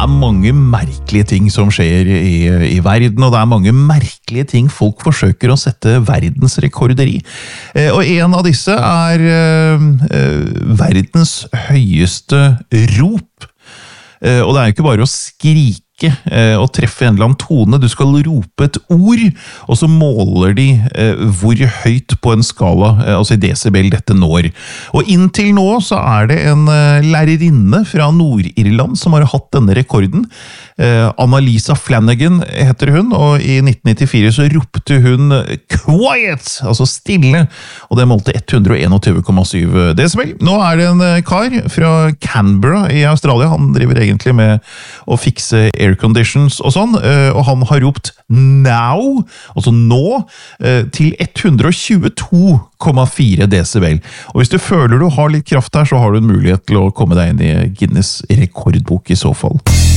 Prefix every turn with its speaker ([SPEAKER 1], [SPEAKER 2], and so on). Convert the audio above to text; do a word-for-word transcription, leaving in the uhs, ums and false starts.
[SPEAKER 1] er mange merkelige ting som skjer i, i verden, og det er mange merkelige ting folk forsøker å sette verdensrekorder i. Eh, og en av disse er eh, verdens høyeste rop. Eh, og det er jo ikke bare å skrike og treffe en eller annen tone. Du skal rope et ord, og så måler de eh, hvor høyt på en skala, eh, altså i decibel, dette når. Og inntil nå så er det en eh, lærerinne fra Nord-Irland som har hatt denne rekorden. Eh, Annalisa Flanagan heter hun, og i nitten nittifire så ropte hun «Quiet!», altså stille, og det målte ett hundre einogtjue komma syv decibel. Nå er det en eh, kar fra Canberra i Australia, han driver egentlig med å fikse air conditions og sånn, og han har ropt now, altså nå, til ett hundre tjueto komma fire decibel. Og hvis du føler du har litt kraft her, så har du en mulighet til å komme deg inn i Guinness rekordbok i så fall.